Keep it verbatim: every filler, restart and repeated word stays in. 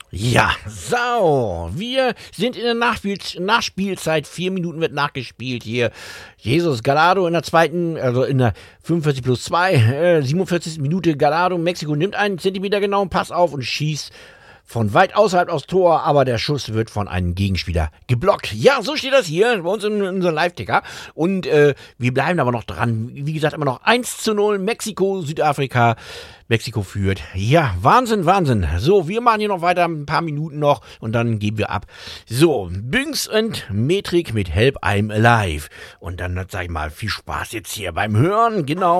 Ja, so, wir sind in der Nachspiel Nachspielzeit, vier Minuten wird nachgespielt hier. Jesus Gallardo in der zweiten, also in der fünfundvierzig plus zwei, äh, siebenundvierzigsten Minute Gallardo, Mexiko nimmt einen Zentimeter genauen Pass auf und schießt von weit außerhalb aufs Tor, aber der Schuss wird von einem Gegenspieler geblockt. Ja, so steht das hier bei uns in, in unserem Live-Ticker. Und äh, wir bleiben aber noch dran. Wie gesagt, immer noch eins zu null, Mexiko, Südafrika. Mexiko führt. Ja, Wahnsinn, Wahnsinn. So, wir machen hier noch weiter, ein paar Minuten noch und dann geben wir ab. So, Bünks und Metrik mit Help I'm Alive. Und dann, sag ich mal, viel Spaß jetzt hier beim Hören. Genau.